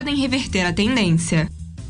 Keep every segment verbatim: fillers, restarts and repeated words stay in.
podem reverter a tendência.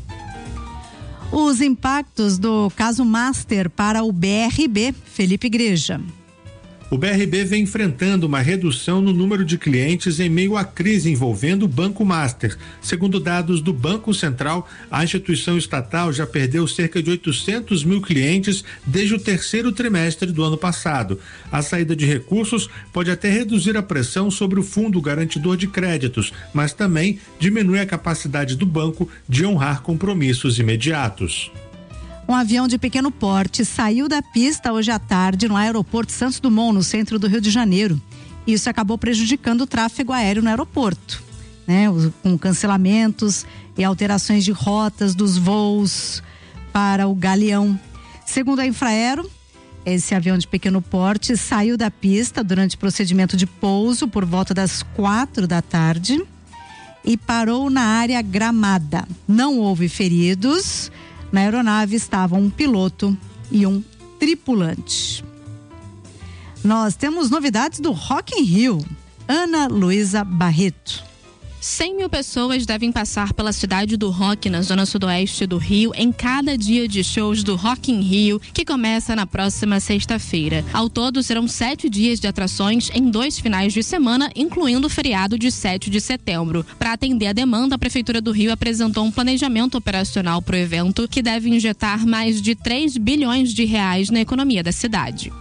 Os impactos do caso Master para o B R B, Felipe Igreja. O B R B vem enfrentando uma redução no número de clientes em meio à crise envolvendo o Banco Master. Segundo dados do Banco Central, a instituição estatal já perdeu cerca de oitocentos mil clientes desde o terceiro trimestre do ano passado. A saída de recursos pode até reduzir a pressão sobre o Fundo Garantidor de Créditos, mas também diminui a capacidade do banco de honrar compromissos imediatos. Um avião de pequeno porte saiu da pista hoje à tarde no aeroporto Santos Dumont, no centro do Rio de Janeiro. Isso acabou prejudicando o tráfego aéreo no aeroporto, né? Com cancelamentos e alterações de rotas dos voos para o Galeão. Segundo a Infraero, esse avião de pequeno porte saiu da pista durante o procedimento de pouso por volta das quatro da tarde e parou na área gramada. Não houve feridos. Na aeronave estavam um piloto e um tripulante. Nós temos novidades do Rock in Rio. Ana Luísa Barreto. cem mil pessoas devem passar pela cidade do rock na zona sudoeste do Rio em cada dia de shows do Rock in Rio, que começa na próxima sexta-feira. Ao todo, serão sete dias de atrações em dois finais de semana, incluindo o feriado de sete de setembro. Para atender a demanda, a Prefeitura do Rio apresentou um planejamento operacional para o evento que deve injetar mais de três bilhões de reais na economia da cidade.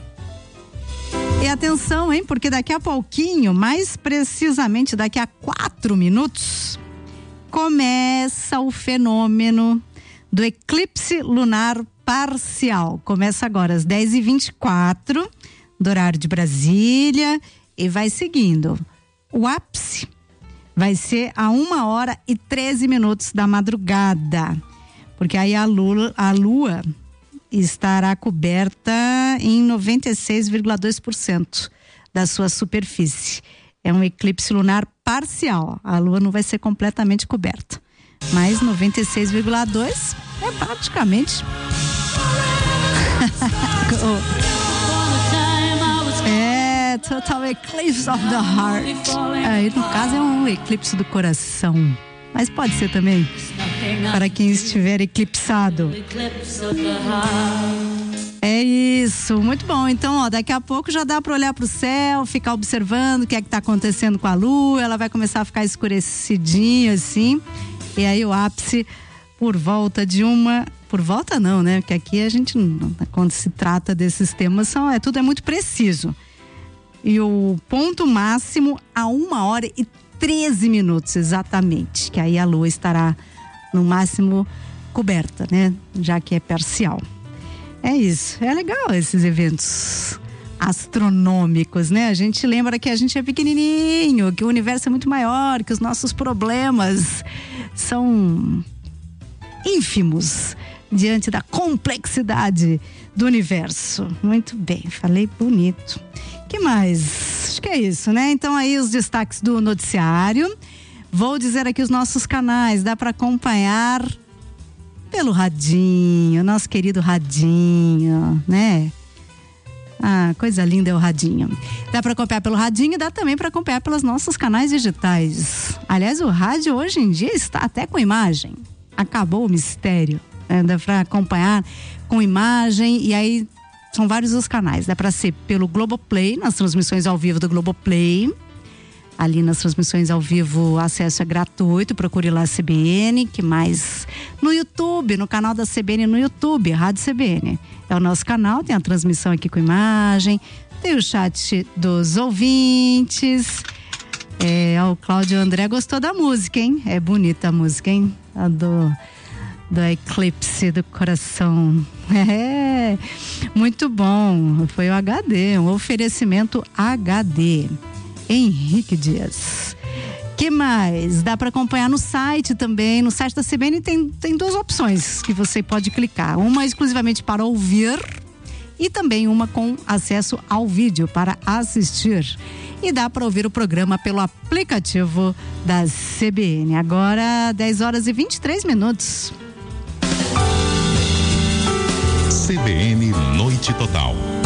E atenção, hein? Porque daqui a pouquinho, mais precisamente daqui a quatro minutos, começa o fenômeno do eclipse lunar parcial. Começa agora às dez e vinte e quatro do horário de Brasília e vai seguindo. O ápice vai ser a uma hora e treze minutos da madrugada, porque aí a lua, a lua estará coberta em noventa e seis vírgula dois por cento da sua superfície. É um eclipse lunar parcial. A lua não vai ser completamente coberta, mas noventa e seis vírgula dois por cento é praticamente é total eclipse of the heart. Aí no caso é um eclipse do coração, mas pode ser também para quem estiver eclipsado. É isso, muito bom. Então, ó, daqui a pouco já dá para olhar para o céu, ficar observando o que é que tá acontecendo com a lua. Ela vai começar a ficar escurecidinha assim. E aí o ápice por volta de uma, por volta não, né? Porque aqui a gente, quando se trata desses temas, são, é tudo é muito preciso. E o ponto máximo a uma hora e treze minutos exatamente, que aí a lua estará no máximo coberta, né? Já que é parcial. É isso, é legal esses eventos astronômicos, né? A gente lembra que a gente é pequenininho, que o universo é muito maior, que os nossos problemas são ínfimos diante da complexidade do universo. Muito bem, falei bonito. Que mais? Acho que é isso, né? Então aí os destaques do noticiário. Vou dizer aqui os nossos canais, dá para acompanhar pelo radinho, nosso querido radinho, né? Ah, coisa linda é o radinho. Dá para acompanhar pelo radinho e dá também para acompanhar pelos nossos canais digitais. Aliás, o rádio hoje em dia está até com imagem. Acabou o mistério, né? Dá para acompanhar com imagem e aí são vários os canais. Dá para ser pelo Globoplay, nas transmissões ao vivo do Globoplay. Ali nas transmissões ao vivo, o acesso é gratuito, procure lá a C B N, que mais no YouTube, no canal da C B N no YouTube, Rádio C B N. É o nosso canal, tem a transmissão aqui com imagem, tem o chat dos ouvintes. É, o Cláudio André gostou da música, hein? É bonita a música, hein? A do, do Eclipse do Coração. É, muito bom. Foi o H D, um oferecimento H D. Henrique Dias. Que mais? Dá para acompanhar no site também. No site da C B N tem, tem duas opções que você pode clicar. Uma exclusivamente para ouvir e também uma com acesso ao vídeo para assistir. E dá para ouvir o programa pelo aplicativo da C B N. Agora, dez horas e vinte e três minutos. C B N Noite Total.